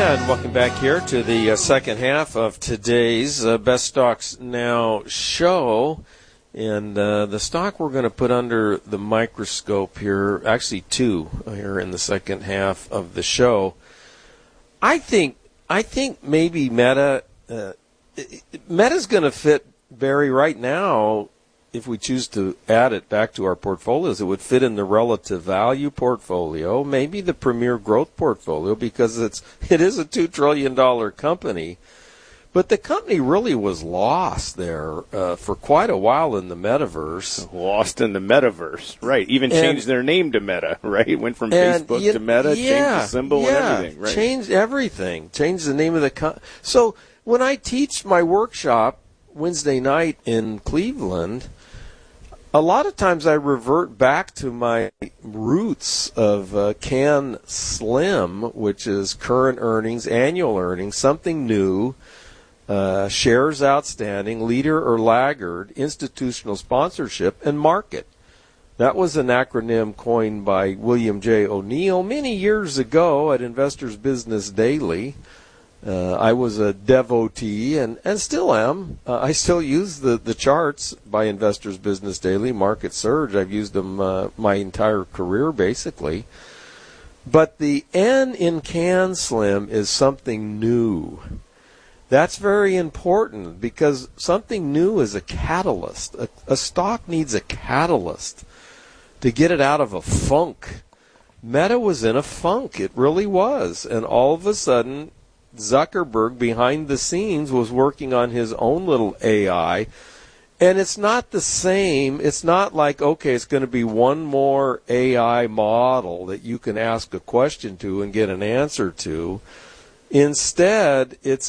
And welcome back here to the second half of today's Best Stocks Now show. And the stock we're going to put under the microscope here, actually two here in the second half of the show. I think maybe Meta's going to fit very right now. If we choose to add it back to our portfolios, it would fit in the relative value portfolio, maybe the premier growth portfolio, because it is a $2 trillion company. But the company really was lost there for quite a while in the metaverse. Lost in the metaverse, right. Even changed their name to Meta, right? Went from Facebook to Meta, changed the symbol and everything, right? Changed everything. Changed the name of the company. So when I teach my workshop Wednesday night in Cleveland, a lot of times I revert back to my roots of CAN SLIM, which is current earnings, annual earnings, something new, shares outstanding, leader or laggard, institutional sponsorship, and market. That was an acronym coined by William J. O'Neill many years ago at Investors Business Daily. I was a devotee and still am. I still use the charts by Investors Business Daily, Market Surge. I've used them my entire career, basically. But the N in CAN SLIM is something new. That's very important because something new is a catalyst. A stock needs a catalyst to get it out of a funk. Meta was in a funk. It really was. And all of a sudden, Zuckerberg behind the scenes was working on his own little AI, and it's not the same. It's not like, okay, it's going to be one more AI model that you can ask a question to and get an answer to. Instead, it's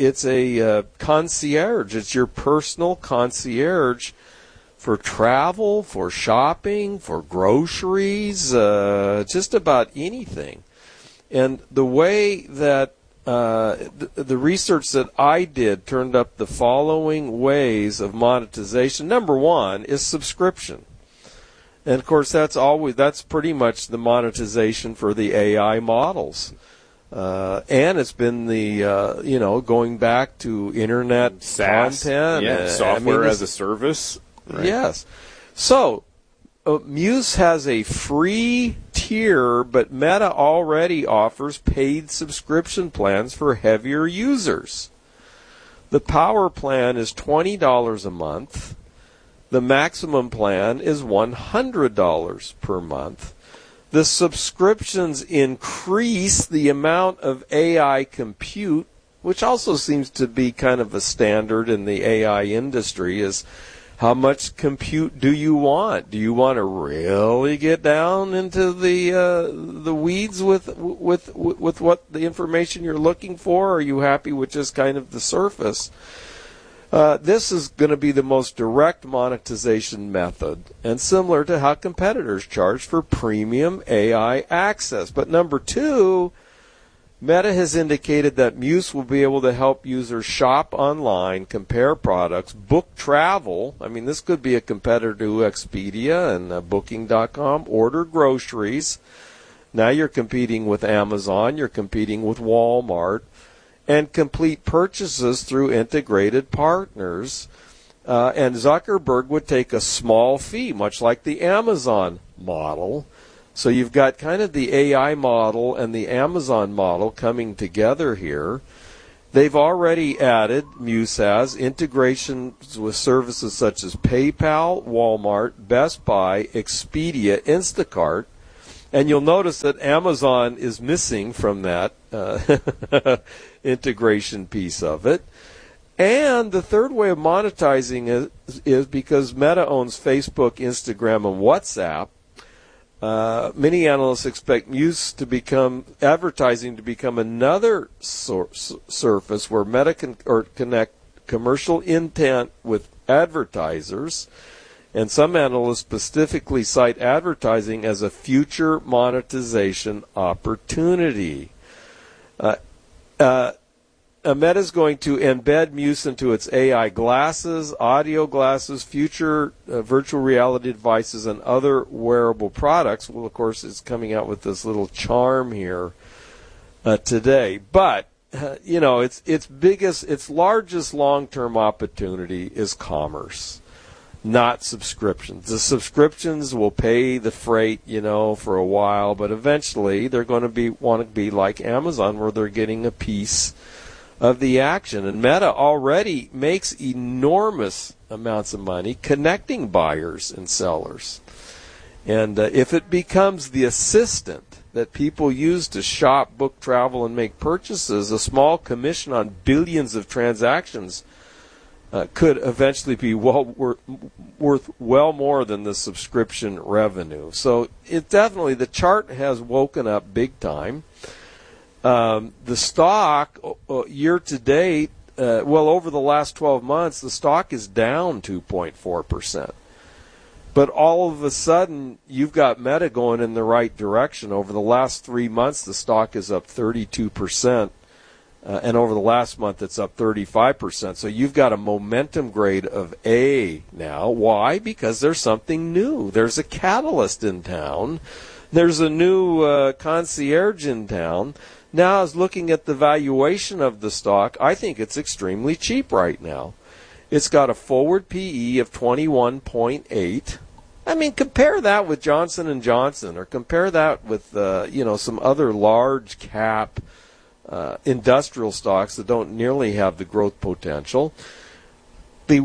a concierge. It's your personal concierge for travel, for shopping, for groceries, just about anything. And the way that the research that I did turned up the following ways of monetization. Number one is subscription. And of course that's pretty much the monetization for the AI models. And it's been the, going back to internet SaaS, content. Software as a service. Right? Yes. So, Muse has a free tier, but Meta already offers paid subscription plans for heavier users. The power plan is $20 a month. The maximum plan is $100 per month. The subscriptions increase the amount of AI compute, which also seems to be kind of a standard in the AI industry, is how much compute do you want? Do you want to really get down into the weeds with what the information you're looking for? Or are you happy with just kind of the surface? This is going to be the most direct monetization method, and similar to how competitors charge for premium AI access. But number two, Meta has indicated that Muse will be able to help users shop online, compare products, book travel. I mean, this could be a competitor to Expedia and Booking.com, order groceries. Now you're competing with Amazon, you're competing with Walmart, and complete purchases through integrated partners. And Zuckerberg would take a small fee, much like the Amazon model. So you've got kind of the AI model and the Amazon model coming together here. They've already added, Muse has, integrations with services such as PayPal, Walmart, Best Buy, Expedia, Instacart. And you'll notice that Amazon is missing from that integration piece of it. And the third way of monetizing is because Meta owns Facebook, Instagram, and WhatsApp. Many analysts expect Muse to become advertising to become another surface where Meta can connect commercial intent with advertisers, and some analysts specifically cite advertising as a future monetization opportunity. Meta is going to embed Muse into its AI glasses, audio glasses, future virtual reality devices, and other wearable products. Well, of course, it's coming out with this little charm here. today. But its largest long-term opportunity is commerce, not subscriptions. The subscriptions will pay the freight, for a while, but eventually they're going to want to be like Amazon, where they're getting a piece of the action. And Meta already makes enormous amounts of money connecting buyers and sellers. And if it becomes the assistant that people use to shop, book, travel, and make purchases, a small commission on billions of transactions could eventually be worth well more than the subscription revenue. So the chart has woken up big time. The stock year to date, over the last 12 months, the stock is down 2.4%. But all of a sudden, you've got Meta going in the right direction. Over the last 3 months, the stock is up 32%. And over the last month, it's up 35%. So you've got a momentum grade of A now. Why? Because there's something new. There's a catalyst in town. There's a new concierge in town. Now, I was looking at the valuation of the stock. I think it's extremely cheap right now. It's got a forward PE of 21.8. I mean, compare that with Johnson & Johnson, or compare that with some other large cap industrial stocks that don't nearly have the growth potential. The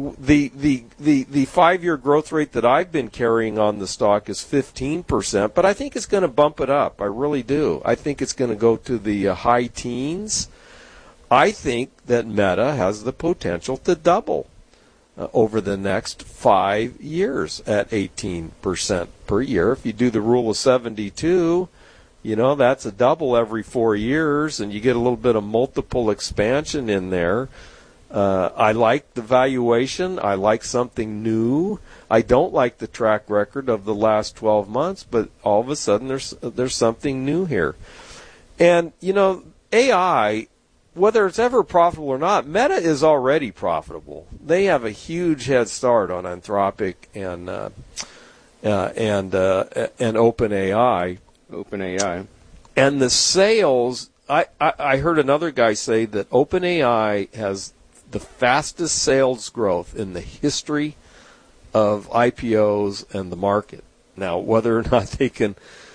5-year growth rate that I've been carrying on the stock is 15%, but I think it's going to bump it up. I really do. I think it's going to go to the high teens. I think that Meta has the potential to double over the next 5 years at 18% per year. If you do the rule of 72, that's a double every 4 years, and you get a little bit of multiple expansion in there. I like the valuation. I like something new. I don't like the track record of the last 12 months, but all of a sudden there's something new here. And, AI, whether it's ever profitable or not, Meta is already profitable. They have a huge head start on Anthropic and OpenAI. And the sales, I heard another guy say that OpenAI has the fastest sales growth in the history of IPOs and the market. Now, whether or not they can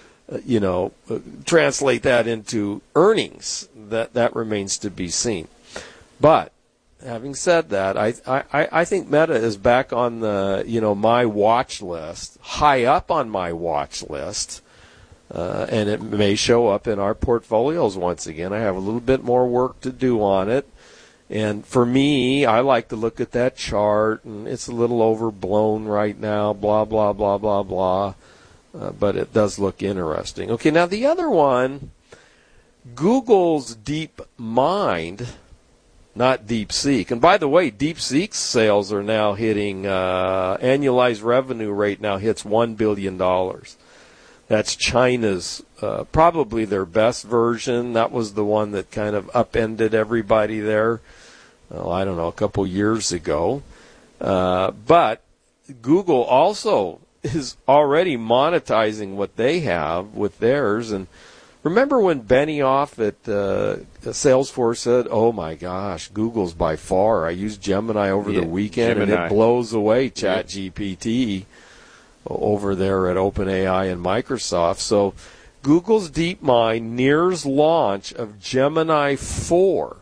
translate that into earnings, that remains to be seen. But having said that, I think Meta is back on the my watch list, high up on my watch list, and it may show up in our portfolios once again. I have a little bit more work to do on it. And for me, I like to look at that chart, and it's a little overblown right now, blah, blah, blah, blah, blah. But it does look interesting. Okay, now the other one, Google's DeepMind, not DeepSeek. And by the way, DeepSeek's sales are now hitting, annualized revenue rate now hits $1 billion. That's China's, probably their best version. That was the one that kind of upended everybody there, I don't know, a couple years ago. But Google also is already monetizing what they have with theirs. And remember when Benioff at Salesforce said, oh my gosh, Google's by far. I used Gemini over the weekend, and it blows away ChatGPT over there at OpenAI and Microsoft. So Google's DeepMind nears launch of Gemini 4.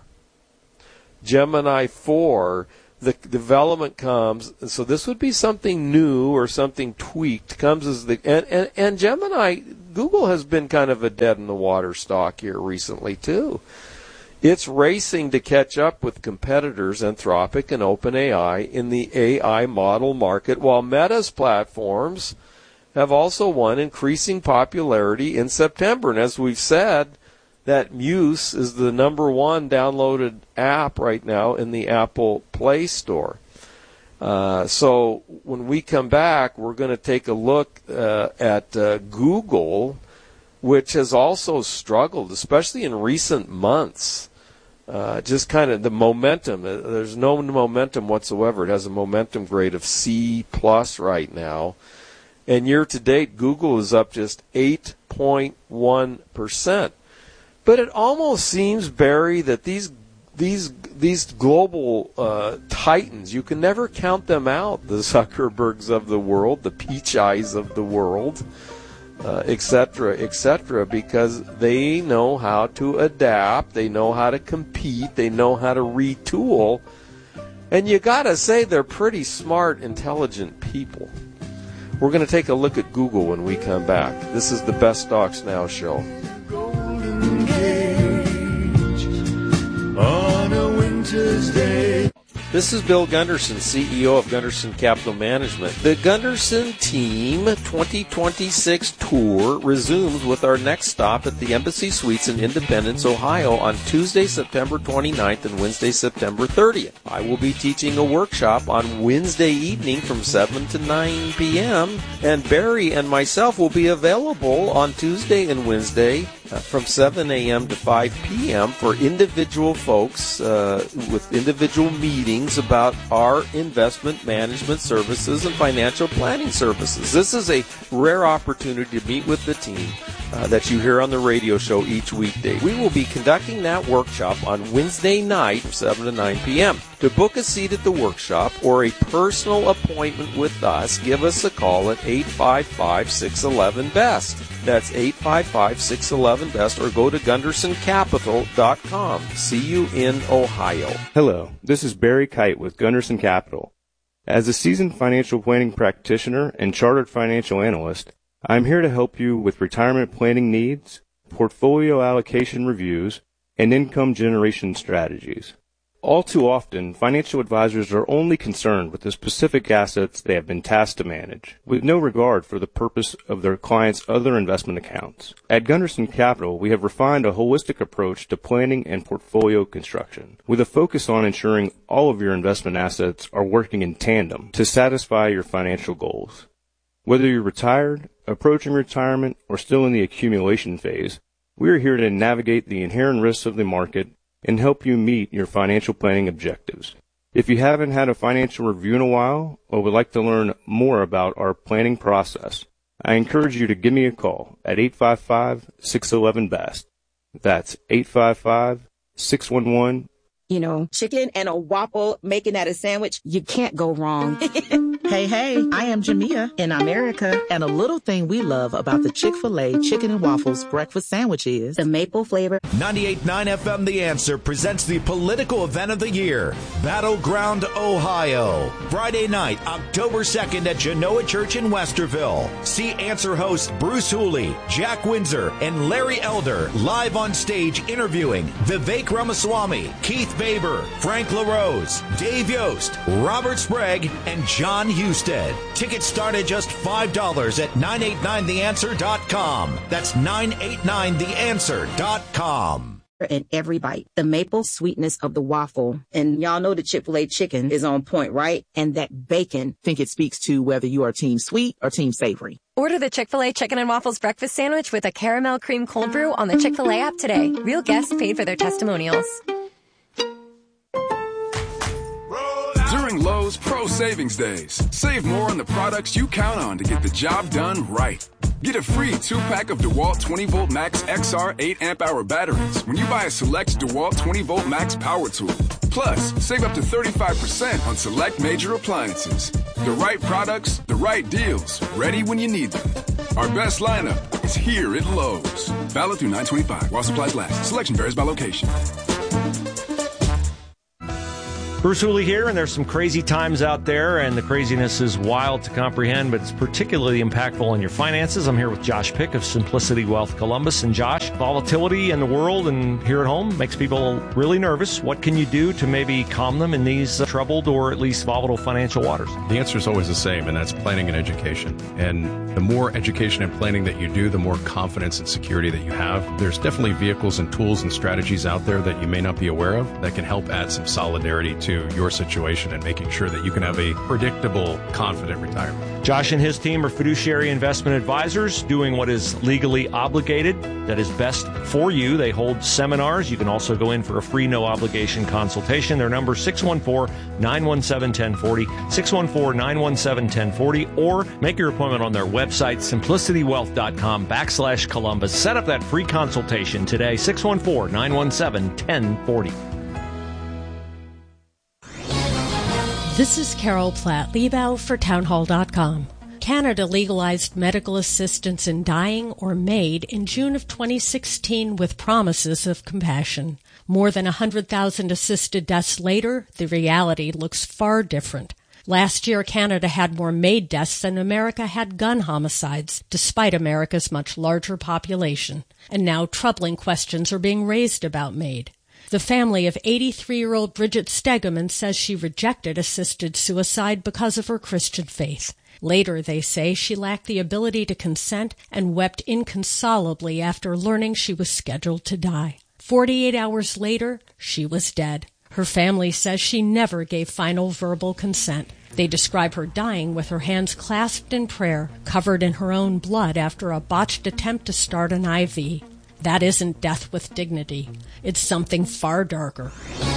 Gemini 4, the development comes, so this would be something new or something tweaked, comes as and Gemini, Google has been kind of a dead-in-the-water stock here recently too. It's racing to catch up with competitors Anthropic and OpenAI in the AI model market, while Meta's platforms have also won increasing popularity in September. And as we've said, that Muse is the #1 downloaded app right now in the Apple Play Store. So when we come back, we're going to take a look at Google, which has also struggled, especially in recent months. Just kind of the momentum. There's no momentum whatsoever. It has a momentum grade of C+ right now. And year to date, Google is up just 8.1%. But it almost seems, Barry, that these global titans, you can never count them out, the Zuckerbergs of the world, the Peach Eyes of the world, et cetera, because they know how to adapt, they know how to compete, they know how to retool, and you gotta say they're pretty smart, intelligent people. We're going to take a look at Google when we come back. This is the Best Stocks Now show. Golden Gate on a winter's day. This is Bill Gunderson, CEO of Gunderson Capital Management. The Gunderson Team 2026 tour resumes with our next stop at the Embassy Suites in Independence, Ohio on Tuesday, September 29th and Wednesday, September 30th. I will be teaching a workshop on Wednesday evening from 7 to 9 p.m. and Barry and myself will be available on Tuesday and Wednesday from 7 a.m. to 5 p.m. for individual folks with individual meetings about our investment management services and financial planning services. This is a rare opportunity to meet with the team that you hear on the radio show each weekday. We will be conducting that workshop on Wednesday night from 7 to 9 p.m. To book a seat at the workshop or a personal appointment with us, give us a call at 855-611-BEST. That's 855-611-BEST, or go to GundersonCapital.com. See you in Ohio. Hello, this is Barry Kite with Gunderson Capital. As a seasoned financial planning practitioner and chartered financial analyst, I'm here to help you with retirement planning needs, portfolio allocation reviews, and income generation strategies. All too often, financial advisors are only concerned with the specific assets they have been tasked to manage, with no regard for the purpose of their clients' other investment accounts. At Gunderson Capital, we have refined a holistic approach to planning and portfolio construction, with a focus on ensuring all of your investment assets are working in tandem to satisfy your financial goals. Whether you're retired, approaching retirement, or still in the accumulation phase, we are here to navigate the inherent risks of the market and help you meet your financial planning objectives. If you haven't had a financial review in a while or would like to learn more about our planning process, I encourage you to give me a call at 855-611-BEST. That's 855-611. You know, chicken and a waffle, making that a sandwich, you can't go wrong. Hey, I am Jamia in America, and a little thing we love about the Chick-fil-A Chicken and Waffles breakfast sandwich is the maple flavor. 98.9 FM The Answer presents the political event of the year, Battleground, Ohio. Friday night, October 2nd at Genoa Church in Westerville. See Answer hosts Bruce Hooley, Jack Windsor, and Larry Elder live on stage interviewing Vivek Ramaswamy, Keith Baber, Frank LaRose, Dave Yost, Robert Sprague, and John Husted. Tickets start at just $5 at 989theanswer.com. That's 989theanswer.com. In every bite, the maple sweetness of the waffle. And y'all know the Chick-fil-A chicken is on point, right? And that bacon. I think it speaks to whether you are team sweet or team savory. Order the Chick-fil-A Chicken and Waffles breakfast sandwich with a caramel cream cold brew on the Chick-fil-A app today. Real guests paid for their testimonials. During Lowe's Pro Savings Days, save more on the products you count on to get the job done right. Get a free 2-pack of DeWalt 20-Volt Max XR 8-amp-hour batteries when you buy a select DeWalt 20-Volt Max power tool. Plus, save up to 35% on select major appliances. The right products, the right deals, ready when you need them. Our best lineup is here at Lowe's. Valid through 9/25 while supplies last. Selection varies by location. Bruce Hooley here, and there's some crazy times out there, and the craziness is wild to comprehend, but it's particularly impactful on your finances. I'm here with Josh Pick of Simplicity Wealth Columbus. And Josh, volatility in the world and here at home makes people really nervous. What can you do to maybe calm them in these troubled or at least volatile financial waters? The answer is always the same, and that's planning and education. And the more education and planning that you do, the more confidence and security that you have. There's definitely vehicles and tools and strategies out there that you may not be aware of that can help add some solidarity to to your situation and making sure that you can have a predictable, confident retirement. Josh and his team are fiduciary investment advisors doing what is legally obligated, that is best for you. They hold seminars. You can also go in for a free, no-obligation consultation. Their number is 614-917-1040, 614-917-1040, or make your appointment on their website, simplicitywealth.com/Columbus. Set up that free consultation today, 614-917-1040. This is Carol Platt-Liebau for townhall.com. Canada legalized medical assistance in dying or MAID in June of 2016 with promises of compassion. More than 100,000 assisted deaths later, the reality looks far different. Last year, Canada had more MAID deaths than America had gun homicides, despite America's much larger population. And now troubling questions are being raised about MAID. The family of 83-year-old Bridget Stegeman says she rejected assisted suicide because of her Christian faith. Later, they say, she lacked the ability to consent and wept inconsolably after learning she was scheduled to die. 48 hours later, she was dead. Her family says she never gave final verbal consent. They describe her dying with her hands clasped in prayer, covered in her own blood after a botched attempt to start an IV. That isn't death with dignity. It's something far darker.